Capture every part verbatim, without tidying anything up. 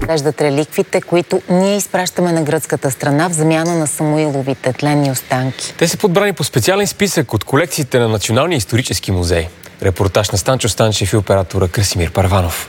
Веждат реликвите, които ние изпращаме на гръцката страна в замяна на Самуиловите тленни останки. Те са подбрани по специален списък от колекциите на Националния исторически музей. Репортаж на Станчо Станчев и оператора Красимир Парванов.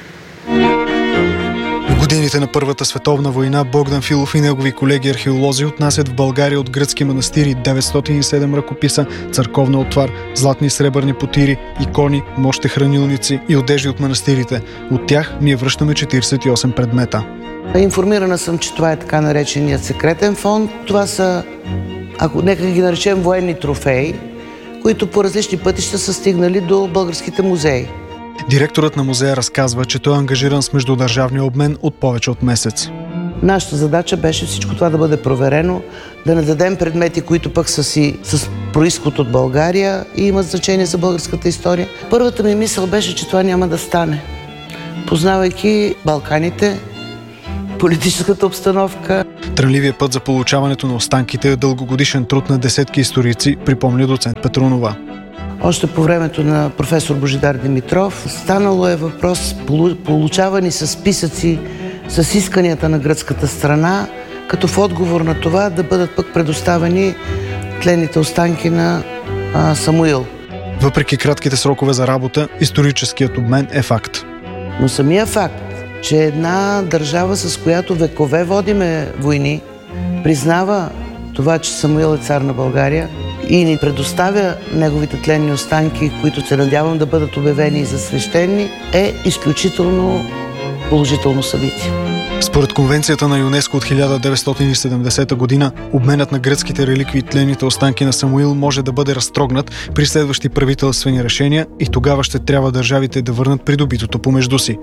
В годините на Първата световна война Богдан Филов и негови колеги археолози отнасят в България от гръцки манастири деветстотин и седем ръкописа, църковна отвар, златни и сребърни потири, икони, мощехранилници и одежди от манастирите. От тях ние връщаме четиридесет и осем предмета. Информирана съм, че това е така нареченият секретен фонд. Това са, ако нека ги наречем, военни трофеи, които по различни пътища са стигнали до българските музеи. Директорът на музея разказва, че той е ангажиран с междудържавния обмен от повече от месец. Нашата задача беше всичко това да бъде проверено, да не дадем предмети, които пък са си с произход от България и имат значение за българската история. Първата ми мисъл беше, че това няма да стане. Познавайки Балканите, политическата обстановка. Трънливият път за получаването на останките е дългогодишен труд на десетки историци, припомня доцент Петрунова. Още по времето на професор Божидар Димитров станало е въпрос получавани с списъци с исканията на гръцката страна, като в отговор на това да бъдат пък предоставени тленните останки на а, Самуил. Въпреки кратките срокове за работа, историческият обмен е факт. Но самия факт, че една държава, с която векове водиме войни, признава това, че Самуил е цар на България и ни предоставя неговите тленни останки, които се надявам да бъдат обявени за свещени, е изключително положително събитие. Според Конвенцията на ЮНЕСКО от хиляда деветстотин и седемдесета година, обменът на гръцките реликвии и тленните останки на Самуил може да бъде разтрогнат при следващи правителствени решения и тогава ще трябва държавите да върнат придобитото помежду си.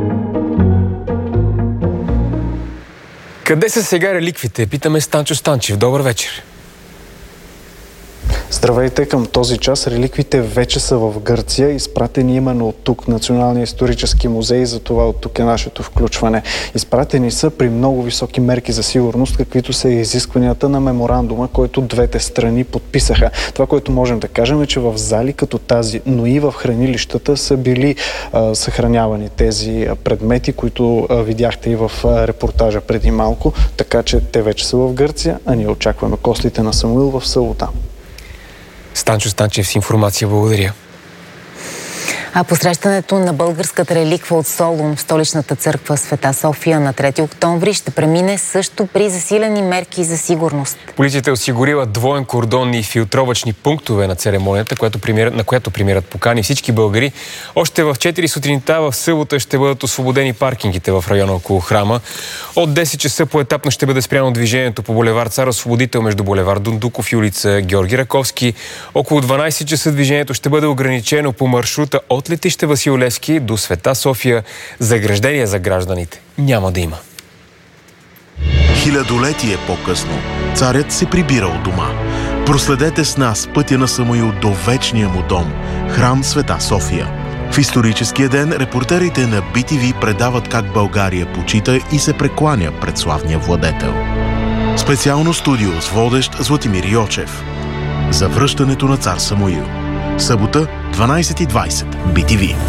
Къде са сега реликвите? Питаме Станчо Станчев. Добър вечер. Здравейте, към този час реликвите вече са в Гърция, изпратени именно от тук, Националния исторически музей, за това от тук е нашето включване. Изпратени са при много високи мерки за сигурност, каквито са изискванията на меморандума, който двете страни подписаха. Това, което можем да кажем е, че в зали като тази, но и в хранилищата са били а, съхранявани тези предмети, които а, видяхте и в а, репортажа преди малко, така че те вече са в Гърция, а ние очакваме костите на Самуил в Салута. Станчо Станчев с информация. Благодаря. А посрещането на българската реликва от Солун в столичната църква Света София на трети октомври ще премине също при засилени мерки за сигурност. Полицията е осигурила двоен кордон и филтровъчни пунктове на церемонията, която премиер, на която премиерът покани всички българи. Още в четири сутринта в събота ще бъдат освободени паркингите в района около храма. От десет часа поетапно ще бъде спряно движението по булевард Цар Освободител между булевард Дондуков и улица Георги Раковски. Около дванадесет часа движението ще бъде ограничено по маршрута от летище Васил Левски до Света София. Заграждения за гражданите няма да има. Хилядолетие по-късно царят се прибира от дома. Проследете с нас пътя на Самуил до вечния му дом, храм Света София. В историческия ден репортерите на Би Ти Ви предават как България почита и се прекланя пред славния владетел. Специално студио с водещ Златимир Йочев. За връщането на цар Самуил. Събота, дванадесет и двадесет. Би Ти Ви.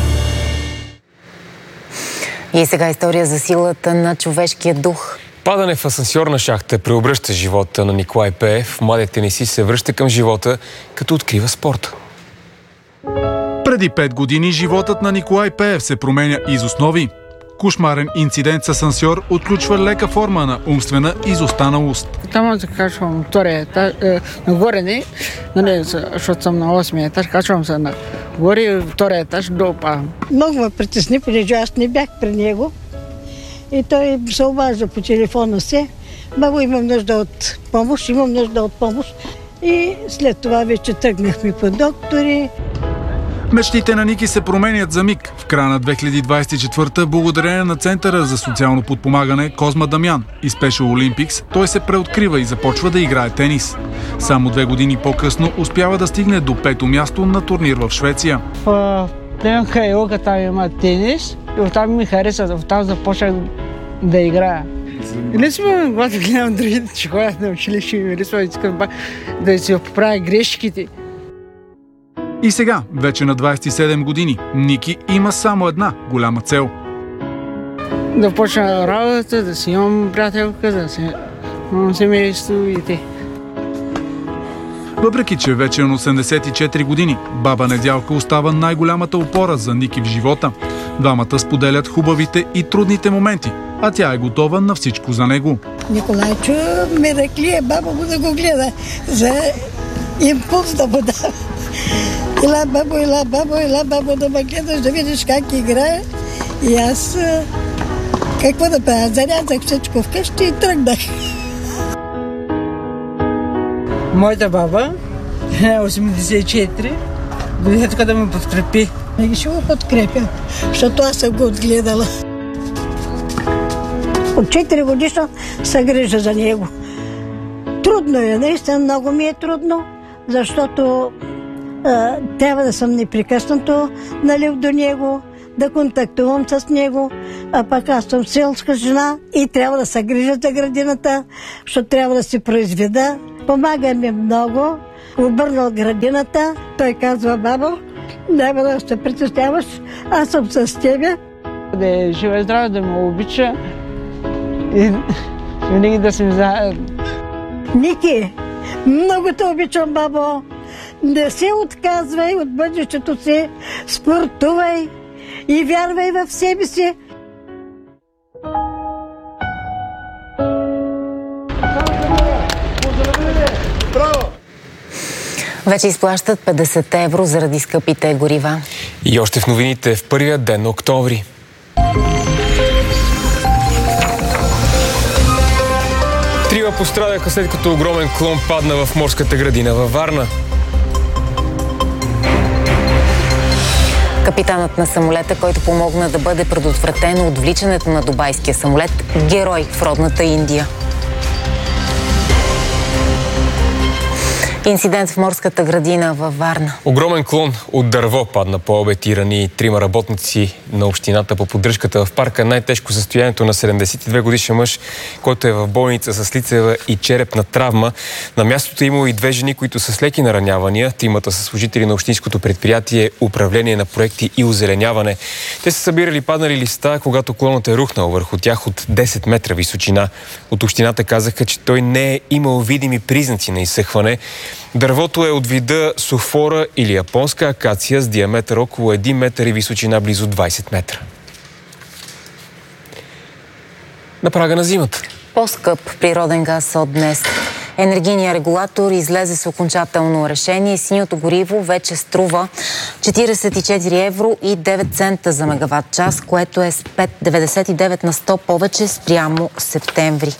И сега история за силата на човешкия дух. Падане в асансьорна шахта преобръща живота на Николай Пеев. Младият тенисист се връща към живота, като открива спорта. Преди пет години животът на Николай Пеев се променя из основи. Кошмарен инцидент с асансьор отключва лека форма на умствена изостаналост. Там се качвам втория етаж, е, нагоре не, нали, защото съм на осмия етаж, качвам се нагоре и втория етаж долу падам. Много ме притесни, понеже аз не бях при него и той се обажда по телефона си. Много имам нужда от помощ, имам нужда от помощ и след това вече тръгнахме по доктори. Мечтите на Ники се променят за миг. В края на две хиляди двадесет и четвърта, благодарение на Центъра за социално подпомагане Козма Дамян и Special Olympics, той се преоткрива и започва да играе тенис. Само две години по-късно успява да стигне до пето място на турнир в Швеция. В Пленка Йога там има тенис и оттам ми хареса, оттам започнах да играя. Не сме, когато гледам другите, че ходят на училище, не сме, искам да си поправя грешките. И сега, вече на двадесет и седем години, Ники има само една голяма цел. да почна работа, да си имам приятелка, да си имам семейство и те. Въпреки че вече е на осемдесет и четири години, баба Недялка остава най-голямата опора за Ники в живота. Двамата споделят хубавите и трудните моменти, а тя е готова на всичко за него. Николайчо ме реклие баба го да го гледа, за импулс да му дава. Ела бабо, ела бабо, ела бабо да ме гледаш, да видиш как играе. И аз какво да правя? Зарязах всичко вкъщи и тръгнах. Моята баба е осемдесет и четири, дойде тук да ме подкрепи. Не ще го подкрепя, защото аз съм го отгледала. От четири годишна се грижа за него. Трудно е, наистина много ми е трудно, защото а, трябва да съм непрекъснато налив до него, да контактувам с него, а пък аз съм селска жена и трябва да се грижа за градината, защото трябва да се произведа. Помага ми много, обърнал градината, той казва: бабо, няма да се притесняваш, аз съм с тебе. Да е жива и здрава, да ме обича и винаги да сме заедно. Ники, много те обичам, бабо. Не се отказвай от бъдещето си, спортувай и вярвай в себе си. Вече изплащат петдесет евро заради скъпите горива. И още в новините в първия ден на октомври. Трима пострадаха след като огромен клон падна в морската градина във Варна. Капитанът на самолета, който помогна да бъде предотвратено отвличането на дубайския самолет, герой в родната Индия. Инцидент в морската градина във Варна. Огромен клон от дърво падна по обед и рани трима работници на общината по поддръжката в парка. Най-тежко състоянието на седемдесет и две годишен мъж, който е в болница с лицева и черепна травма. На мястото имало и две жени, които са с леки наранявания. Тримата са служители на общинското предприятие Управление на проекти и озеленяване. Те са събирали паднали листа, когато клонът е рухнал върху тях от десет метра височина. От общината казаха, че той не е имал видими признаци на изсъхване. Дървото е от вида софора или японска акация с диаметър около един метър и височина близо двадесет метра. На прага на зимата. По-скъп природен газ от днес. Енергийният регулатор излезе с окончателно решение. Синьото гориво вече струва четиридесет и четири евро и девет цента за мегаватт час, което е с пет цяло деветдесет и девет на сто повече спрямо септември.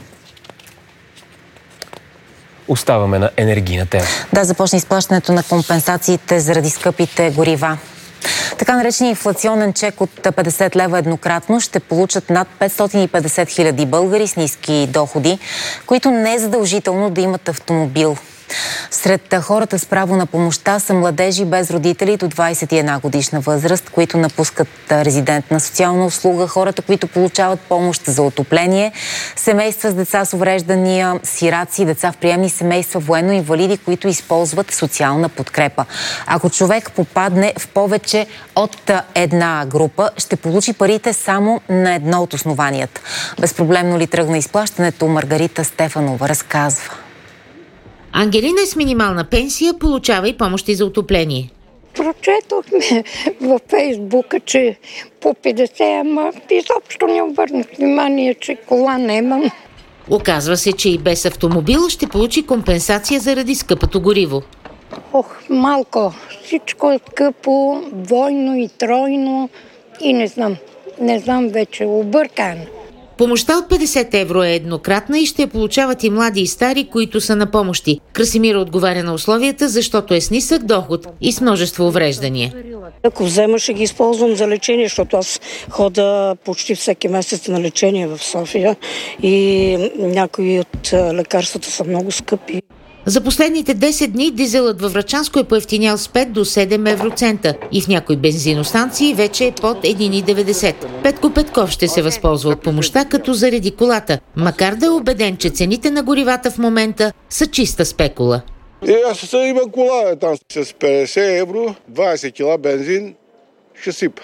Оставаме на енергийна тема. Да, започне изплащането на компенсациите заради скъпите горива. Така наречения инфлационен чек от петдесет лева еднократно ще получат над петстотин и петдесет хиляди българи с ниски доходи, които не е задължително да имат автомобил. Сред хората с право на помощта са младежи без родители до двадесет и една годишна възраст, които напускат резидентна социална услуга, хората, които получават помощ за отопление, семейства с деца с увреждания, сираци, деца в приемни семейства, военно-инвалиди, които използват социална подкрепа. Ако човек попадне в повече от една група, ще получи парите само на едно от основанията. Безпроблемно ли тръгна изплащането, Маргарита Стефанова разказва. Ангелина е с минимална пенсия, получава и помощи за отопление. Прочетохме във Фейсбука, че по петдесет, ама изобщо не обърнах внимание, че кола нямам. Оказва се, че и без автомобил ще получи компенсация заради скъпото гориво. Ох, малко. Всичко е скъпо, двойно и тройно и не знам. Не знам вече, объркана. Помощта от петдесет евро е еднократна и ще я получават и млади и стари, които са на помощи. Красимира отговаря на условията, защото е с нисък доход и с множество увреждания. Ако взема, ще ги използвам за лечение, защото аз хода почти всеки месец на лечение в София и някои от лекарствата са много скъпи. За последните десет дни дизелът във Врачанско е поевтинял с пет до седем евроцента и в някои бензиностанции вече е под един цяло деветдесет. Петко Петков ще се възползва от помощта, като заради колата, макар да е убеден, че цените на горивата в момента са чиста спекула. Е, аз имам кола там с петдесет евро, двадесет кила бензин ще сипа.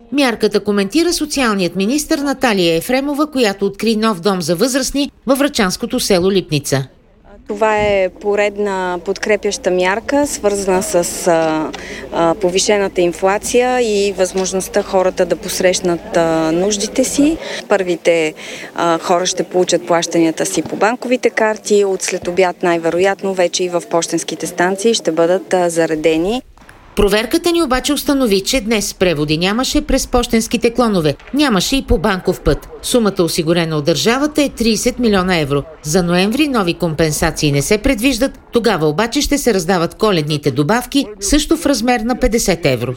Мярката коментира социалният министър Наталия Ефремова, която откри нов дом за възрастни във врачанското село Липница. Това е поредна подкрепяща мярка, свързана с а, а, повишената инфлация и възможността хората да посрещнат а, нуждите си. Първите а, хора ще получат плащанията си по банковите карти, от след обяд най-вероятно вече и в пощенските станции ще бъдат а, заредени. Проверката ни обаче установи, че днес преводи нямаше през пощенските клонове. Нямаше и по банков път. Сумата, осигурена от държавата, е трийсет милиона евро. За ноември нови компенсации не се предвиждат, тогава обаче ще се раздават коледните добавки, също в размер на петдесет евро.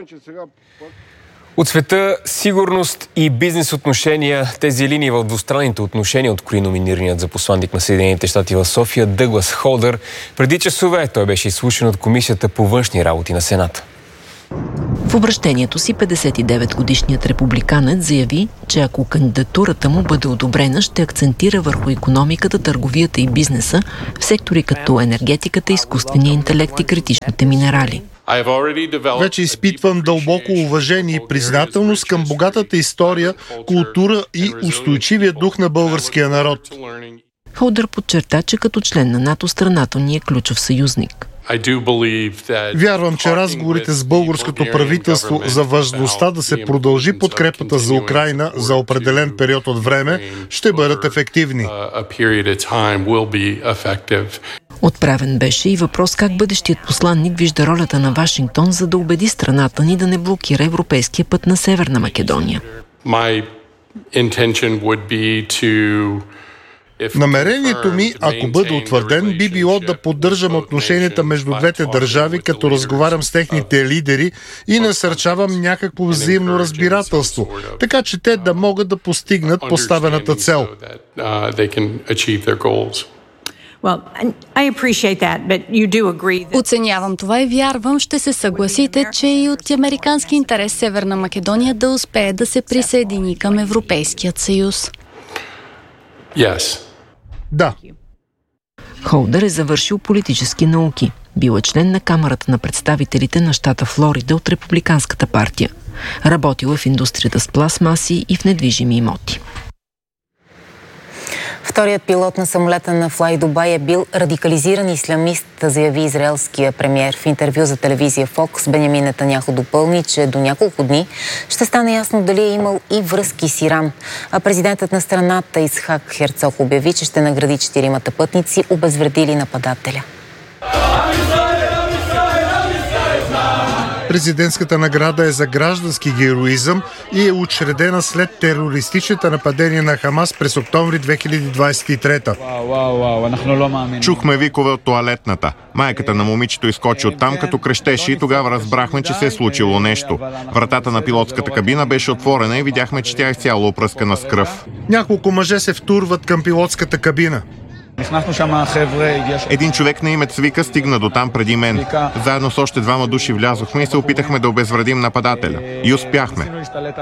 От света, сигурност и бизнес отношения, тези линии в двустранните отношения открои номинираният за посланник на Съединените щати в София Дъглас Холдър. Преди часове той беше изслушан от Комисията по външни работи на Сената. В обръщението си петдесет и девет годишният републиканец заяви, че ако кандидатурата му бъде одобрена, ще акцентира върху икономиката, търговията и бизнеса в сектори като енергетиката, изкуствения интелект и критичните минерали. Вече изпитвам дълбоко уважение и признателност към богатата история, култура и устойчивия дух на българския народ. Холдър подчерта, че като член на НАТО страната ни е ключов съюзник. Вярвам, че разговорите с българското правителство за важността да се продължи подкрепата за Украйна за определен период от време ще бъдат ефективни. Отправен беше и въпрос как бъдещият посланник вижда ролята на Вашингтон, за да убеди страната ни да не блокира европейския път на Северна Македония. Намерението ми, ако бъде утвърден, би било да поддържам отношенията между двете държави, като разговарям с техните лидери и насърчавам някакво взаимно разбирателство, така че те да могат да постигнат поставената цел. Оценявам това и вярвам, ще се съгласите, че и от американски интерес Северна Македония да успее да се присъедини към Европейският съюз. Yes. Да. Холдър е завършил политически науки. Бил е член на Камарата на представителите на щата Флорида от Републиканската партия. Работил е в индустрията с пластмаси и в недвижими имоти. Вторият пилот на самолета на Fly Dubai е бил радикализиран ислямист, заяви израелския премиер. В интервю за телевизия Fox Бенямин Нетаняху допълни, че до няколко дни ще стане ясно дали е имал и връзки с Иран. А президентът на страната Ицхак Херцог обяви, че ще награди четиримата пътници, обезвредили нападателя. Президентската награда е за граждански героизъм и е учредена след терористичните нападения на Хамас през октомври две хиляди двадесет и трета. Чухме викове от тоалетната. Майката на момичето изкочи оттам, като крещеше, и тогава разбрахме, че се е случило нещо. Вратата на пилотската кабина беше отворена и видяхме, че тя е цяло опръскана с кръв. Няколко мъже се втурват към пилотската кабина. Един човек на име Цвика стигна до там преди мен. Заедно с още двама души влязохме и се опитахме да обезвредим нападателя. И успяхме.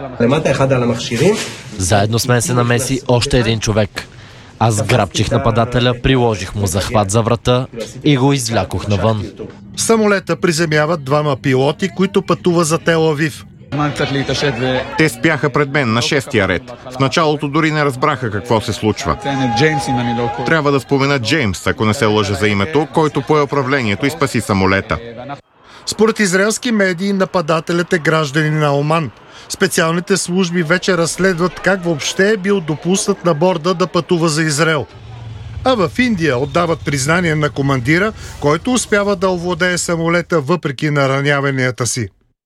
Заедно с мен се намеси още един човек. Аз грабчих нападателя, приложих му захват за врата и го извлякох навън. В самолета приземяват двама пилоти, които пътуват за Тел Авив. Те спяха пред мен на шестия ред. В началото дори не разбраха какво се случва. Трябва да спомена Джеймс, ако не се лъжа за името, който пое управлението и спаси самолета. Според израелски медии, нападателят е гражданин на Оман. Специалните служби вече разследват как въобще е бил допуснат на борда да пътува за Израел. А в Индия отдават признание на командира, който успява да овладее самолета въпреки нараняванията си.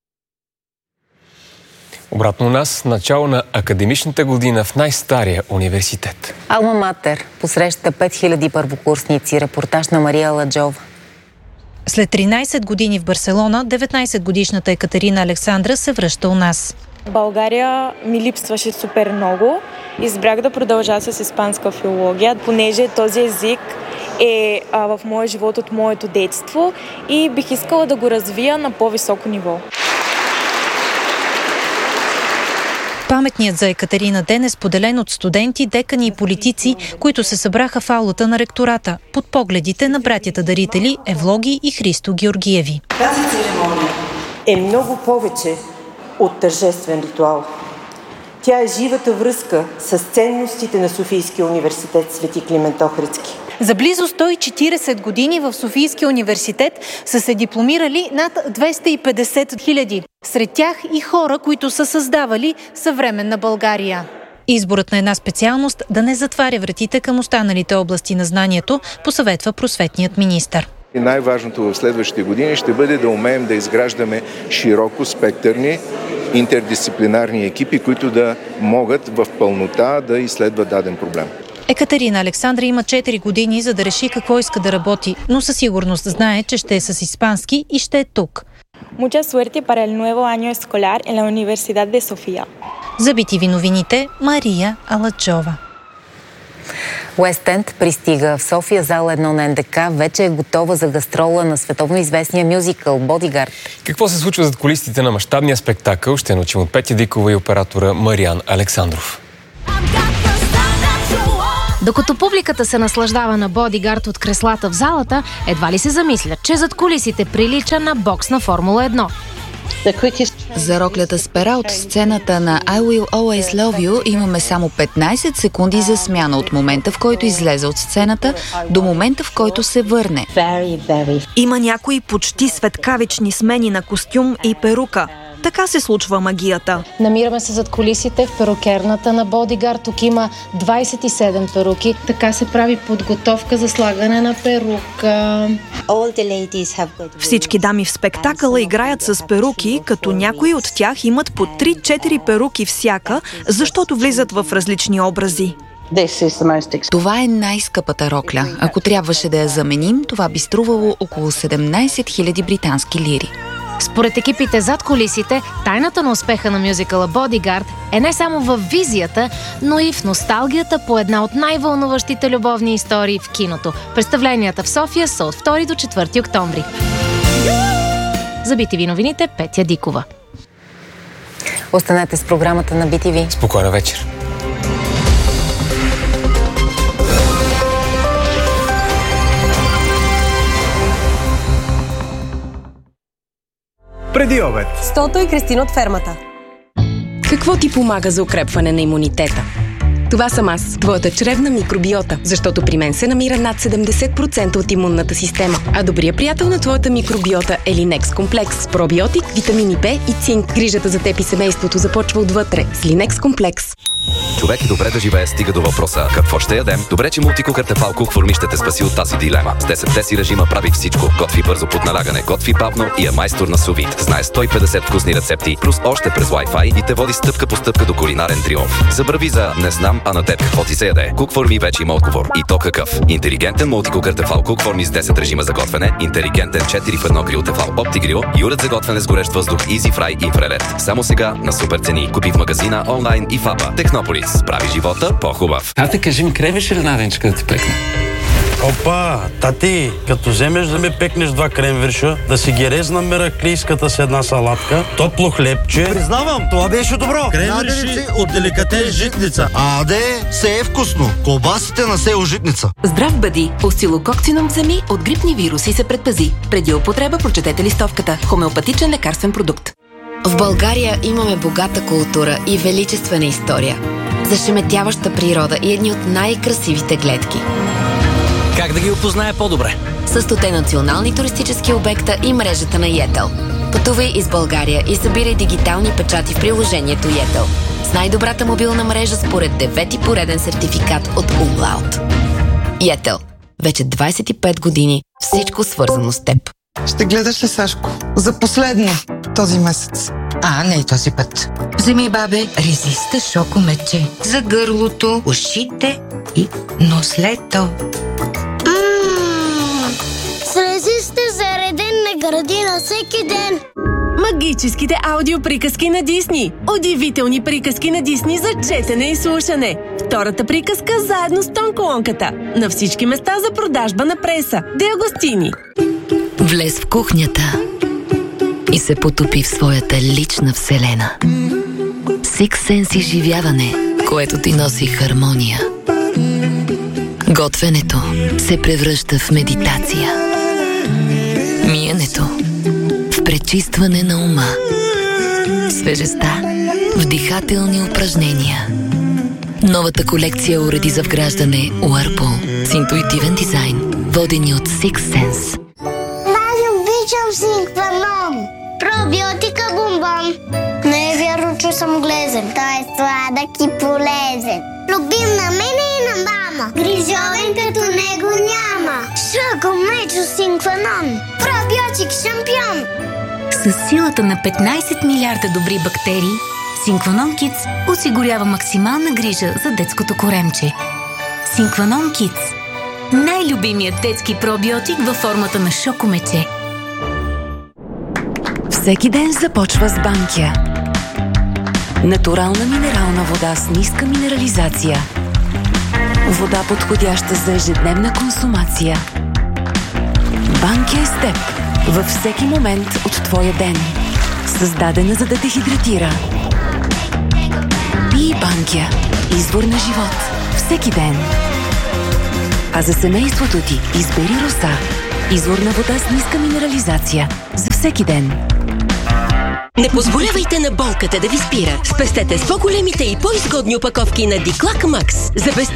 Обратно у нас, начало на академичната година в най-стария университет. Алма Матер посреща пет хиляди първокурсници. Репортаж на Мария Ладжова. След тринадесет години в Барселона, деветнадесетгодишната Екатерина Александра се връща у нас. България ми липсваше супер много. Избрах да продължа с испанска филология, понеже този език е а, в моя живот от моето детство и бих искала да го развия на по-високо ниво. Паметният за Екатерина ден е споделен от студенти, декани и политици, които се събраха в аулата на ректората, под погледите на братята дарители Евлоги и Христо Георгиеви. Тази церемония е много повече от тържествен ритуал. Тя е живата връзка с ценностите на Софийския университет Свети Климент Охридски. За близо сто и четиридесет години в Софийския университет са се дипломирали над двеста и петдесет хиляди. Сред тях и хора, които са създавали съвременна България. Изборът на една специалност да не затваря вратите към останалите области на знанието, посъветва просветният министър. И най-важното в следващите години ще бъде да умеем да изграждаме широко спектърни интердисциплинарни екипи, които да могат в пълнота да изследват даден проблем. Екатерина Александра има четири години, за да реши какво иска да работи, но със сигурност знае, че ще е с испански и ще е тук. Mucha suerte para el nuevo año escolar en la Universidad de Sofía. За Би Ти Ви новините, Мария Алачова. Уест Енд пристига в София. Зала едно на Ен Де Ка вече е готова за гастрола на световно известния мюзикъл «Бодигард». Какво се случва зад кулисите на мащабния спектакъл, ще научим от Петя Дикова и оператора Мариан Александров. Докато публиката се наслаждава на Бодигард от креслата в залата, едва ли се замислят, че зад кулисите прилича на бокс на Формула едно. За роклята с пера от сцената на I Will Always Love You имаме само петнайсет секунди за смяна от момента, в който излезе от сцената, до момента, в който се върне. Има някои почти светкавични смени на костюм и перука. Така се случва магията. Намираме се зад кулисите в перукерната на Бодигард. Тук има двайсет и седем перуки. Така се прави подготовка за слагане на перука. Всички дами в спектакъла играят с перуки, като някои от тях имат по три-четири перуки всяка, защото влизат в различни образи. Това е най-скъпата рокля. Ако трябваше да я заменим, това би струвало около седемнайсет хиляди британски лири. Според екипите зад кулисите, тайната на успеха на мюзикъла Бодигард е не само в визията, но и в носталгията по една от най-вълнуващите любовни истории в киното. Представленията в София са от втори до четвърти октомври. За Би Ти Ви новините, Петя Дикова. Останете с програмата на Би Ти Ви. Спокойна вечер. Преди обед. Стото и Кристина от фермата. Какво ти помага за укрепване на имунитета? Това съм аз, твоята чревна микробиота, защото при мен се намира над седемдесет процента от имунната система. А добрият приятел на твоята микробиота е Линекс комплекс с пробиотик, витамини Б и цинк. Грижата за теб и семейството започва отвътре с Линекс комплекс. Човек е добре да живее, стига до въпроса какво ще ядем. Добре, че Multi-Cooker Tefal Cookformi ще те спаси от тази дилема. С десетте си режима прави всичко. Готви бързо под налагане, готви бавно и е майстор на сувит. Знае сто и петдесет вкусни рецепти, плюс още през Wi-Fi и те води стъпка по стъпка до кулинарен триумф. Забрави за не знам, а на теб какво ти се яде. Cookformi вече има отговор. И то какъв? Интелигентен Multi-Cooker Tefal Cookformi с десет режима за готвене, интелигентен четири в едно грил Tefal Opti Grill и уред за готвене с горещ въздух Easy Fry Infrared. Само сега на супер цени. Купи в магазина, онлайн и в апа. Технополис. Прави живота по-хубав. Тате, кажи ми, кревиш ли наденчка да ти пекне? Опа, тати, като вземеш да ми пекнеш два кремвирша, да си ги резна мераклийската с една салатка, топло хлебче. Признавам, това беше добро. Кремвирши от деликатес Житница. А де се е вкусно. Колбасите на село Житница. Здрав бъди! Осцилококцином вземи, от грипни вируси се предпази. Преди употреба прочетете листовката. Хомеопатичен лекарствен продукт. В България имаме богата култура и величествена история. Зашеметяваща природа и едни от най-красивите гледки. Как да ги опозная по-добре? С стоте национални туристически обекта и мрежата на Yettel. Пътувай из България и събирай дигитални печати в приложението Yettel. С най-добрата мобилна мрежа според девети пореден сертификат от Umlaut. Yettel. Вече двайсет и пет години. Всичко свързано с теб. Ще гледаш ли, Сашко? За последно този месец. А, не този път. Вземи, бабе, резиста шокомече. За гърлото, ушите и нослето. С резиста зареден не гради на всеки ден. Магическите аудиоприказки на Дисни. Удивителни приказки на Дисни за четене и слушане. Втората приказка заедно с Тонколонката. На всички места за продажба на преса. Де Агостини. Влез в кухнята и се потопи в своята лична вселена. Six Sense изживяване, което ти носи хармония. Готвенето се превръща в медитация. Миенето в пречистване на ума. свежестта в дихателни упражнения. Новата колекция уреди за вграждане Whirlpool с интуитивен дизайн, водени от Six Sense. Аз обичам Синкванон. Пробиотика бомбон. Не е вярно, че съм глезен. Той е сладък и полезен. Любим на мене и на мама. Грижовен като него няма. Шоко мечо Синкванон. Пробиотик шампион. С силата на петнайсет милиарда добри бактерии, Синкванон Кидс осигурява максимална грижа за детското коремче. Синкванон Кидс. Най-любимият детски пробиотик във формата на шокомече. Всеки ден започва с Банкя. Натурална минерална вода с ниска минерализация. Вода, подходяща за ежедневна консумация. Банкя е с теб във всеки момент от твоя ден. Създадена за да те хидратира. Пий Банкя. Извор на живот. Всеки ден. А за семейството ти избери Роса. Извор на вода с ниска минерализация. За всеки ден. Не позволявайте на болката да ви спира. Спестете с по-големите и по-изгодни опаковки на Диклак Макс. За